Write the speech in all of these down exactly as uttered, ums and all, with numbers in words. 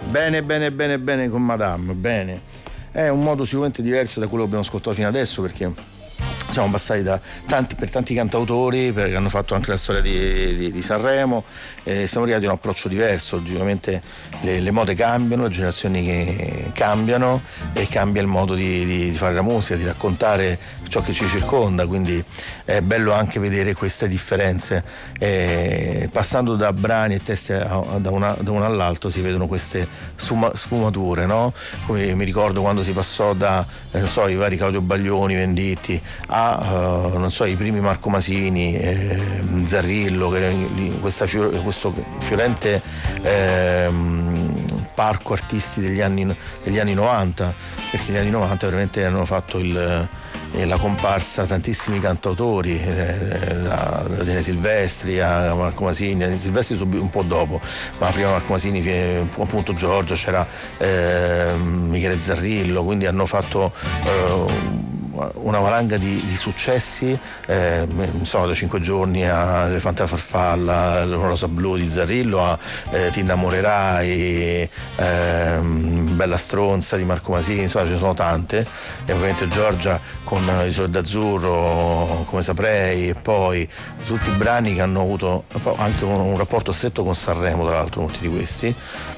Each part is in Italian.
Bene, bene, bene, bene con Madame, bene. È un modo sicuramente diverso da quello che abbiamo ascoltato fino adesso, perché siamo passati da tanti, per tanti cantautori che hanno fatto anche la storia di, di, di Sanremo, eh, siamo arrivati a un approccio diverso. Logicamente le, le mode cambiano, le generazioni che cambiano e cambia il modo di, di, di fare la musica, di raccontare ciò che ci circonda, quindi è bello anche vedere queste differenze. Eh, passando da brani e testi a, da, una, da uno all'altro si vedono queste sfuma, sfumature, no? Come mi ricordo quando si passò da eh, non so, i vari Claudio Baglioni, Venditti a uh, non so, i primi Marco Masini, eh, Zarrillo, che, questa fior, questo fiorente eh, parco artisti degli anni, degli anni novanta, perché negli anni novanta veramente hanno fatto il E la comparsa tantissimi cantautori, eh, da Daniele Silvestri a Marco Masini. Daniele Silvestri un po' dopo, ma prima Marco Masini, appunto Giorgio, c'era eh, Michele Zarrillo, quindi hanno fatto eh, una valanga di, di successi, eh, insomma, da Cinque giorni a L'elefante alla farfalla, La rosa blu di Zarrillo a eh, Ti innamorerai, eh, Bella stronza di Marco Masini, insomma ce ne sono tante, e ovviamente Giorgia con Il sole d'azzurro, Come saprei, e poi tutti i brani che hanno avuto anche un, un rapporto stretto con Sanremo, tra l'altro molti di questi,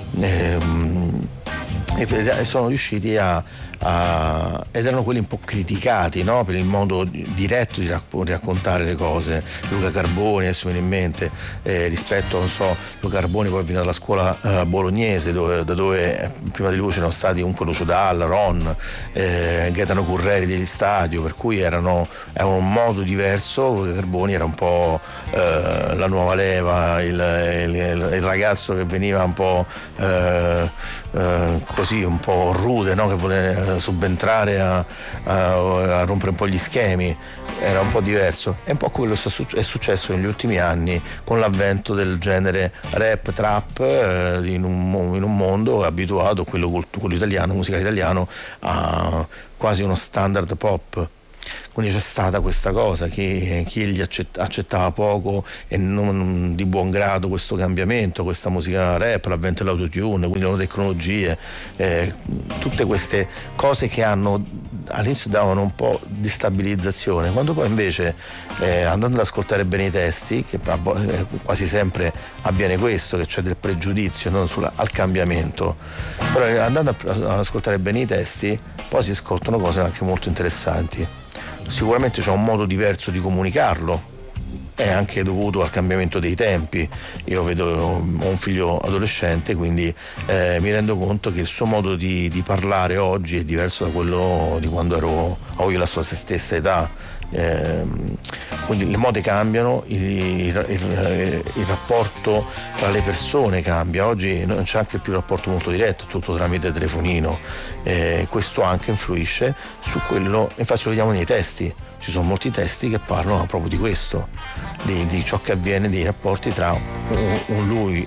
ehm, e sono riusciti a, a ed erano quelli un po' criticati, no? Per il modo diretto di, rac- di raccontare le cose. Luca Carboni adesso viene in mente, eh, rispetto, non so, Luca Carboni poi viene dalla scuola eh, bolognese, dove, da dove prima di lui c'erano stati comunque Lucio Dalla, Ron, eh, Gaetano Curreri degli Stadio, per cui erano, erano un modo diverso. Luca Carboni era un po' eh, la nuova leva, il, il, il ragazzo che veniva un po' eh, eh, così, un po' rude, no? Che voleva subentrare a, a, a rompere un po' gli schemi. Era un po' diverso. È un po' quello che è successo negli ultimi anni con l'avvento del genere rap, trap, eh, in, un, in un mondo abituato, quello, quello italiano, musicale italiano, a quasi uno standard pop. Quindi c'è stata questa cosa, che chi gli accettava poco e non di buon grado questo cambiamento, questa musica rap, l'avvento dell'autotune, quindi le tecnologie, eh, tutte queste cose che hanno all'inizio davano un po' di stabilizzazione, quando poi invece eh, andando ad ascoltare bene i testi, che eh, quasi sempre avviene questo, che c'è del pregiudizio, no, sulla, al cambiamento, però andando ad ascoltare bene i testi poi si ascoltano cose anche molto interessanti. Sicuramente c'è un modo diverso di comunicarlo, è anche dovuto al cambiamento dei tempi. Io vedo, ho un figlio adolescente, quindi eh, mi rendo conto che il suo modo di, di parlare oggi è diverso da quello di quando ero, ho io la sua stessa età. Eh, quindi le mode cambiano, il, il, il, il rapporto tra le persone cambia. Oggi non c'è anche più un rapporto molto diretto, tutto tramite telefonino, eh, questo anche influisce su quello, infatti lo vediamo nei testi. Ci sono molti testi che parlano proprio di questo, di, di ciò che avviene, dei rapporti tra un, un lui,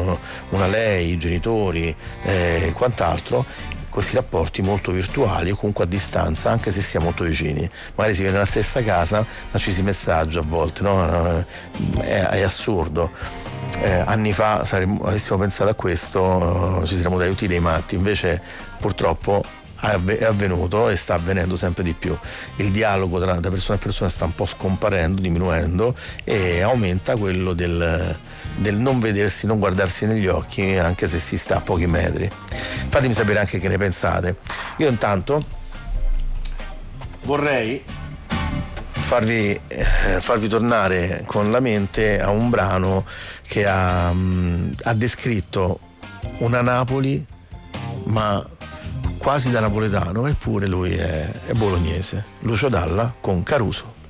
una lei, i genitori e eh, quant'altro. Questi rapporti molto virtuali o comunque a distanza, anche se si è molto vicini, magari si vive nella stessa casa ma ci si messaggia a volte, no? È, è assurdo. Eh, anni fa saremmo, avessimo pensato a questo, ci saremmo dai tutti dei matti, invece purtroppo è avvenuto e sta avvenendo sempre di più. Il dialogo tra da persona a persona sta un po' scomparendo, diminuendo, e aumenta quello del del non vedersi, non guardarsi negli occhi, anche se si sta a pochi metri. Fatemi sapere anche che ne pensate. Io intanto vorrei farvi, eh, farvi tornare con la mente a un brano che ha, mh, ha descritto una Napoli ma quasi da napoletano, eppure lui è, è bolognese. Lucio Dalla con Caruso.